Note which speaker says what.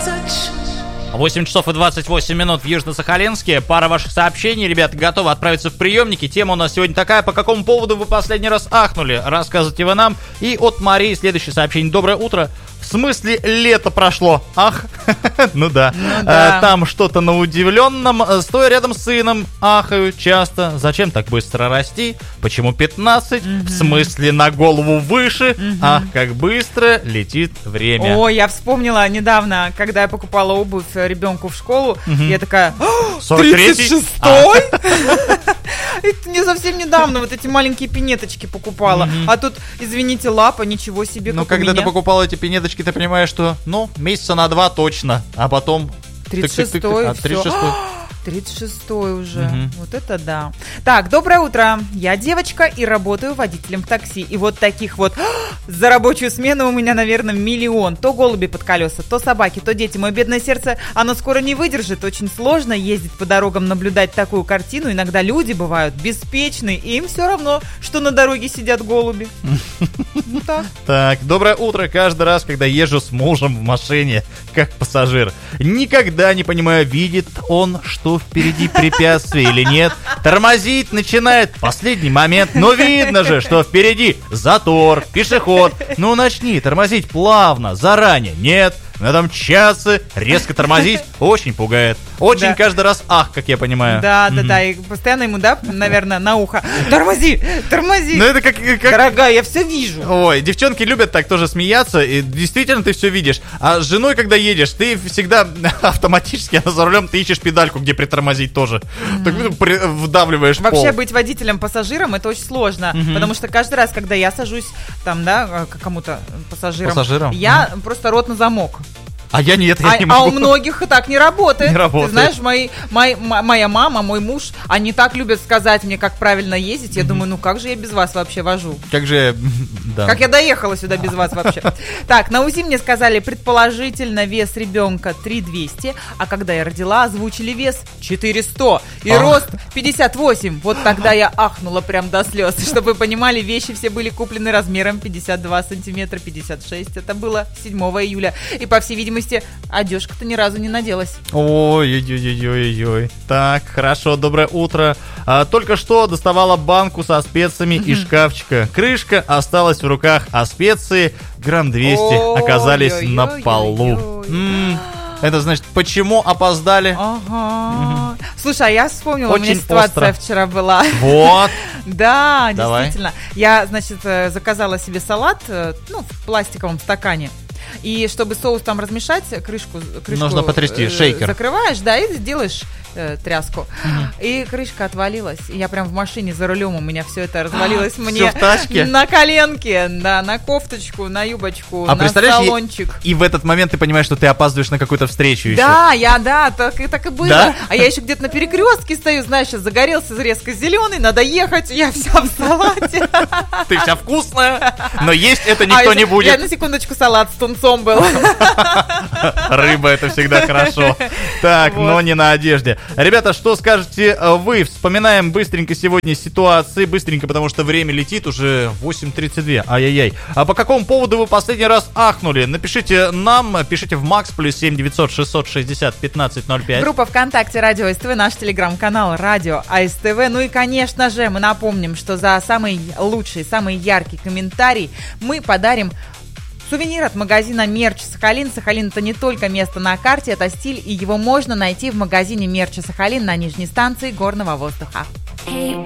Speaker 1: 8 часов и 28 минут в Южно-Сахалинске. Пара ваших сообщений, ребята, готовы отправиться в приемники. Тема у нас сегодня такая: по какому поводу вы последний раз ахнули? Рассказывайте вы нам. И от Марии следующее сообщение. Доброе утро. В смысле, лето прошло? Ах, ну да. Там что-то на удивленном. Стоя рядом с сыном, ахаю часто. Зачем так быстро расти? Почему 15? В смысле, на голову выше? Ах, как быстро летит время.
Speaker 2: Ой, я вспомнила недавно, когда я покупала обувь ребенку в школу. Я такая: 36-й? Это не совсем недавно вот эти маленькие пинеточки покупала. А тут, извините, лапа, ничего себе.
Speaker 1: Ну, когда ты покупала эти пинеточки, ты понимаешь, что, ну, месяца на 2 точно, а потом...
Speaker 2: 36-й, 36-й уже. Вот это да. Так, доброе утро. Я девочка и работаю водителем в такси. И вот таких вот за рабочую смену у меня, наверное, миллион. То голуби под колеса, то собаки, то дети. Мое бедное сердце, оно скоро не выдержит. Очень сложно ездить по дорогам, наблюдать такую картину. Иногда люди бывают беспечны, и им все равно, что на дороге сидят голуби. Ну так.
Speaker 1: Так, доброе утро. Каждый раз, когда езжу с мужем в машине, как пассажир, никогда не понимаю, видит он, что впереди препятствие или нет. Тормозить начинает в последний момент. Но видно же, что впереди затор, пешеход. Ну начни тормозить плавно, заранее. Нет, надо мчаться, резко тормозить. Очень пугает. Очень каждый раз ах, как я понимаю.
Speaker 2: Да, и постоянно ему, да, наверное, на ухо: тормози.
Speaker 1: Ну это как...
Speaker 2: Дорогая, я все вижу.
Speaker 1: Ой, девчонки любят так тоже смеяться, и действительно ты все видишь. А с женой, когда едешь, ты всегда автоматически, а за рулем ты ищешь педальку, где притормозить тоже. Так вдавливаешь в пол.
Speaker 2: Вообще быть водителем-пассажиром — это очень сложно, потому что каждый раз, когда я сажусь там, да, к кому-то пассажиром, я просто рот на замок.
Speaker 1: А я нет, я не могу.
Speaker 2: А у многих так не работает.
Speaker 1: Не работает.
Speaker 2: Ты знаешь, моя мама, мой муж, они так любят сказать мне, как правильно ездить. Я думаю, ну как же я без вас вообще вожу?
Speaker 1: Как же, да.
Speaker 2: Как я доехала сюда без вас вообще? Так, на УЗИ мне сказали, предположительно вес ребенка 3200, а когда я родила, озвучили вес 400 и рост 58. Вот тогда я ахнула прям до слез. Чтобы вы понимали, вещи все были куплены размером 52 сантиметра, 56. Это было 7 июля. И, по всей видимости, одежка-то ни разу не наделась.
Speaker 1: Ой-ой-ой-ой-ой. Так, хорошо, доброе утро. Только что доставала банку со специями из шкафчика. Крышка осталась в руках, а специи грамм 200 оказались на полу. Это значит, почему опоздали?
Speaker 2: Ага. Слушай, а я вспомнила,
Speaker 1: очень
Speaker 2: у меня ситуация вчера была.
Speaker 1: Вот.
Speaker 2: Да, действительно. Я, значит, заказала себе салат, ну, в пластиковом стакане. И чтобы соус там размешать, крышку
Speaker 1: нужно потрясти, шейкер.
Speaker 2: Закрываешь, да, и делаешь тряску. И крышка отвалилась. И я прям в машине за рулем, у меня все это развалилось мне
Speaker 1: в тачке?
Speaker 2: на коленке, да, на кофточку, на юбочку, на салончик.
Speaker 1: И в этот момент ты понимаешь, что ты опаздываешь на какую-то встречу еще.
Speaker 2: Да, так и было.
Speaker 1: Да?
Speaker 2: А я еще где-то на перекрестке стою, знаешь, сейчас загорелся резко зеленый, надо ехать, я вся в салате.
Speaker 1: Ты вся вкусная, но есть это никто не будет.
Speaker 2: Я на секундочку салат с тунцом был.
Speaker 1: Рыба — это всегда хорошо. Так, но не на одежде. Ребята, что скажете вы? Вспоминаем быстренько сегодня ситуации. Быстренько, потому что время летит, уже 8:32. Ай-яй-яй. А по какому поводу вы последний раз ахнули? Напишите нам, пишите в МАКС +7 900 660 1505.
Speaker 2: Группа ВКонтакте Радио СТВ, наш телеграм-канал Радио АСТВ. Ну и, конечно же, мы напомним, что за самый лучший, самый яркий комментарий мы подарим сувенир от магазина «Мерч Сахалин». Сахалин — это не только место на карте, это стиль, и его можно найти в магазине «Мерч Сахалин» на нижней станции горного воздуха.
Speaker 3: Hey,